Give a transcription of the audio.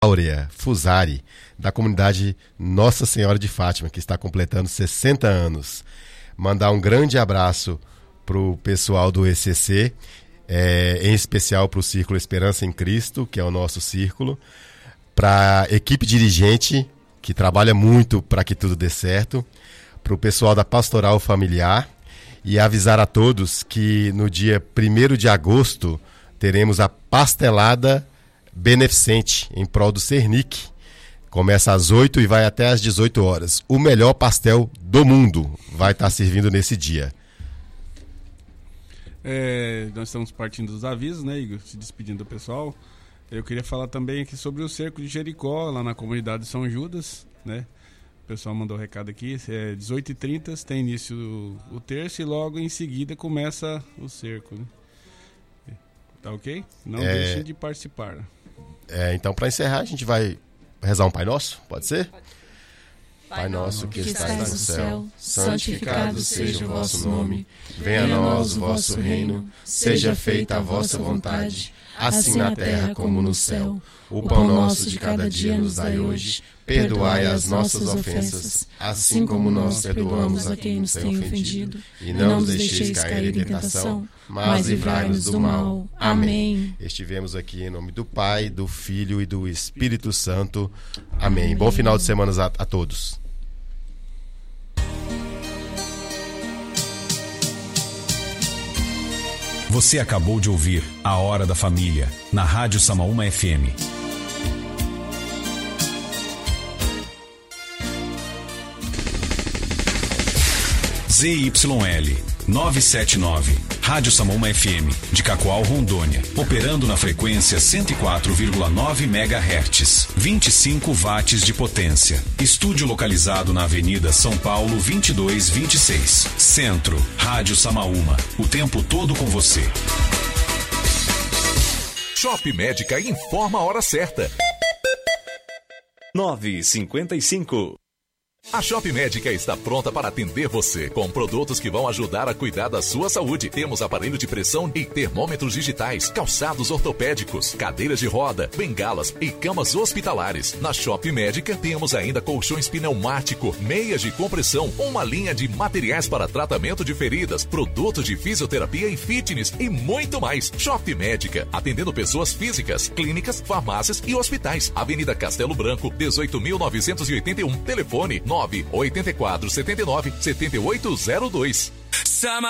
Áurea Fusari, da comunidade Nossa Senhora de Fátima, que está completando 60 anos. Mandar um grande abraço para o pessoal do ECC, em especial para o Círculo Esperança em Cristo, que é o nosso círculo, para a equipe dirigente, que trabalha muito para que tudo dê certo, para o pessoal da Pastoral Familiar, e avisar a todos que no dia 1º de agosto teremos a pastelada beneficente em prol do Cernic. Começa às 8 e vai até às 18 horas. O melhor pastel do mundo vai estar servindo nesse dia. Nós estamos partindo dos avisos, né, Igor? Se despedindo do pessoal. Eu queria falar também aqui sobre o Cerco de Jericó, lá na comunidade de São Judas, né? O pessoal mandou um recado aqui. 18h30 tem início o terço e logo em seguida começa o cerco, né? Tá ok? Não deixem de participar. Então, para encerrar, a gente vai rezar um Pai Nosso, pode ser? Pai nosso que estais no céu, santificado seja o vosso nome. Venha a nós o vosso reino, seja feita a vossa vontade, assim na terra como no céu. O pão nosso de cada dia nos dai hoje. Perdoai as nossas ofensas, assim como nós perdoamos a quem nos tem ofendido. E não nos deixeis cair em tentação, mas livrai-nos do mal. Amém. Estivemos aqui em nome do Pai, do Filho e do Espírito Santo. Amém. Bom final de semana a todos. Você acabou de ouvir A Hora da Família, na Rádio Samaúma FM. ZYL 979, Rádio Samaúma FM, de Cacoal, Rondônia, operando na frequência 104,9 MHz, 25 watts de potência. Estúdio localizado na Avenida São Paulo 2226, Centro. Rádio Samaúma, o tempo todo com você. Shop Médica informa a hora certa. 9h55. A Shop Médica está pronta para atender você com produtos que vão ajudar a cuidar da sua saúde. Temos aparelho de pressão e termômetros digitais, calçados ortopédicos, cadeiras de roda, bengalas e camas hospitalares. Na Shop Médica temos ainda colchões pneumático, meias de compressão, uma linha de materiais para tratamento de feridas, produtos de fisioterapia e fitness e muito mais. Shop Médica, atendendo pessoas físicas, clínicas, farmácias e hospitais. Avenida Castelo Branco, 18.981. Telefone 984 79 7802.